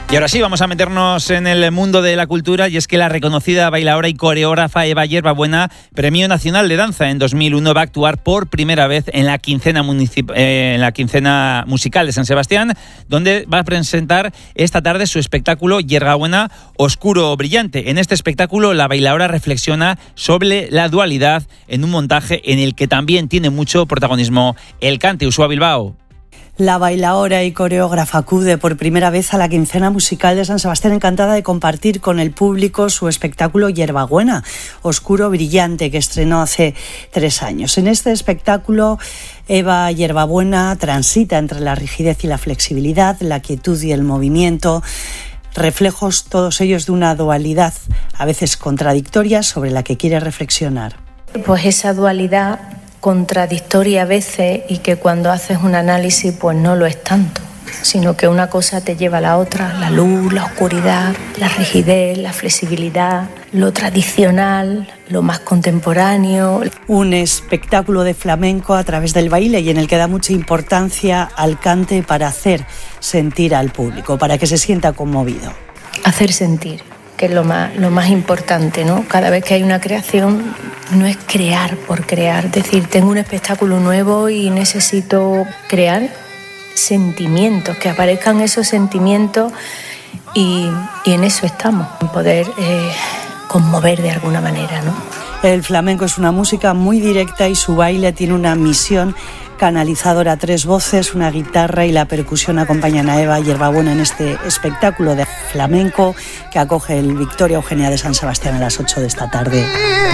Y ahora sí, vamos a meternos en el mundo de la cultura, y es que la reconocida bailaora y coreógrafa Eva Hierbabuena, Premio Nacional de Danza en 2001, va a actuar por primera vez en la quincena musical de San Sebastián, donde va a presentar esta tarde su espectáculo Hierbabuena Oscuro o Brillante. En este espectáculo, la bailaora reflexiona sobre la dualidad en un montaje en el que también tiene mucho protagonismo el cante. Uxua Bilbao. La bailaora y coreógrafa acude por primera vez a la quincena musical de San Sebastián, encantada de compartir con el público su espectáculo Hierbabuena Oscuro Brillante, que estrenó hace 3 años. En este espectáculo, Eva Hierbabuena transita entre la rigidez y la flexibilidad, la quietud y el movimiento, reflejos todos ellos de una dualidad, a veces contradictoria, sobre la que quiere reflexionar. Pues esa dualidad contradictoria a veces, y que cuando haces un análisis pues no lo es tanto, sino que una cosa te lleva a la otra, la luz, la oscuridad, la rigidez, la flexibilidad, lo tradicional, lo más contemporáneo. Un espectáculo de flamenco a través del baile, y en el que da mucha importancia al cante para hacer sentir al público, para que se sienta conmovido. Hacer sentir, que es lo más importante, ¿no? Cada vez que hay una creación, no es crear por crear. Es decir, tengo un espectáculo nuevo y necesito crear sentimientos, que aparezcan esos sentimientos, y en eso estamos, en poder conmover de alguna manera, ¿no? El flamenco es una música muy directa, y su baile tiene una misión canalizadora. 3 voces, una guitarra y la percusión acompañan a Eva Hierbabuena en este espectáculo de flamenco que acoge el Victoria Eugenia de San Sebastián a las 8 de esta tarde.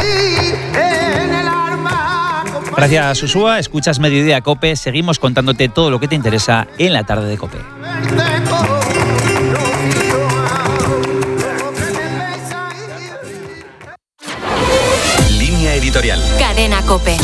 Gracias, Uxua. Escuchas Mediodía COPE. Seguimos contándote todo lo que te interesa en la tarde de COPE. Línea editorial. Cadena COPE.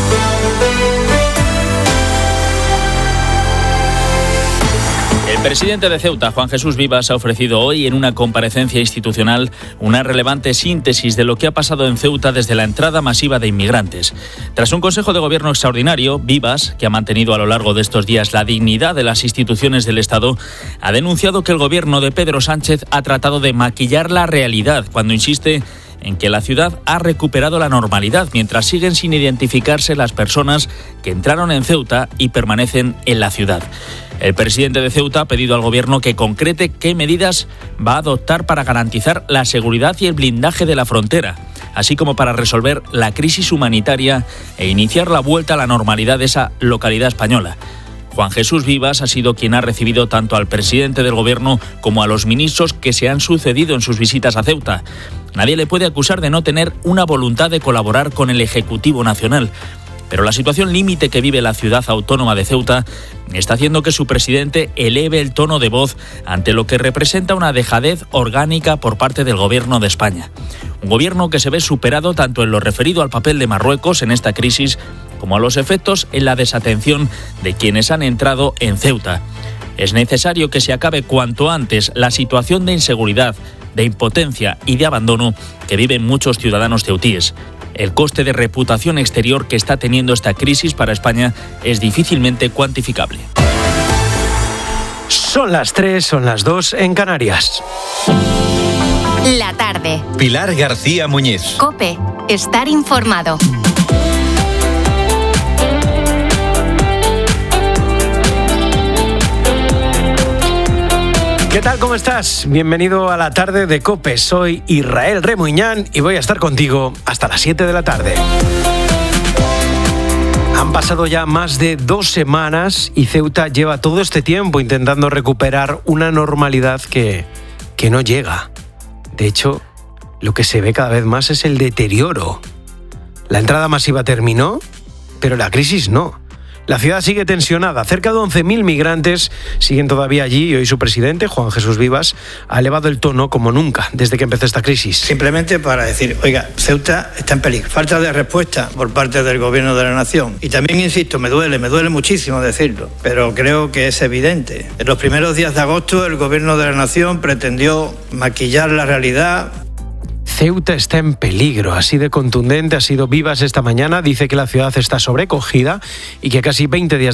El presidente de Ceuta, Juan Jesús Vivas, ha ofrecido hoy en una comparecencia institucional una relevante síntesis de lo que ha pasado en Ceuta desde la entrada masiva de inmigrantes. Tras un Consejo de Gobierno extraordinario, Vivas, que ha mantenido a lo largo de estos días la dignidad de las instituciones del Estado, ha denunciado que el gobierno de Pedro Sánchez ha tratado de maquillar la realidad cuando insiste en que la ciudad ha recuperado la normalidad, mientras siguen sin identificarse las personas que entraron en Ceuta y permanecen en la ciudad. El presidente de Ceuta ha pedido al gobierno que concrete qué medidas va a adoptar para garantizar la seguridad y el blindaje de la frontera, así como para resolver la crisis humanitaria e iniciar la vuelta a la normalidad de esa localidad española. Juan Jesús Vivas ha sido quien ha recibido tanto al presidente del gobierno como a los ministros que se han sucedido en sus visitas a Ceuta. Nadie le puede acusar de no tener una voluntad de colaborar con el Ejecutivo Nacional, pero la situación límite que vive la ciudad autónoma de Ceuta está haciendo que su presidente eleve el tono de voz ante lo que representa una dejadez orgánica por parte del gobierno de España. Un gobierno que se ve superado tanto en lo referido al papel de Marruecos en esta crisis como a los efectos en la desatención de quienes han entrado en Ceuta. Es necesario que se acabe cuanto antes la situación de inseguridad, de impotencia y de abandono que viven muchos ciudadanos ceutíes. El coste de reputación exterior que está teniendo esta crisis para España es difícilmente cuantificable. Son las 3, son las 2 en Canarias. La tarde. Pilar García Muñiz. COPE. Estar informado. ¿Qué tal? ¿Cómo estás? Bienvenido a la tarde de COPE. Soy Israel Remuñán y voy a estar contigo hasta las 7 de la tarde. Han pasado ya más de 2 semanas y Ceuta lleva todo este tiempo intentando recuperar una normalidad que no llega. De hecho, lo que se ve cada vez más es el deterioro. La entrada masiva terminó, pero la crisis no. La ciudad sigue tensionada. Cerca de 11.000 migrantes siguen todavía allí y hoy su presidente, Juan Jesús Vivas, ha elevado el tono como nunca desde que empezó esta crisis. Simplemente para decir, oiga, Ceuta está en peligro. Falta de respuesta por parte del Gobierno de la Nación. Y también, insisto, me duele muchísimo decirlo, pero creo que es evidente. En los primeros días de agosto, el Gobierno de la Nación pretendió maquillar la realidad. Ceuta está en peligro, así de contundente ha sido Vivas esta mañana. Dice que la ciudad está sobrecogida y que casi 20 días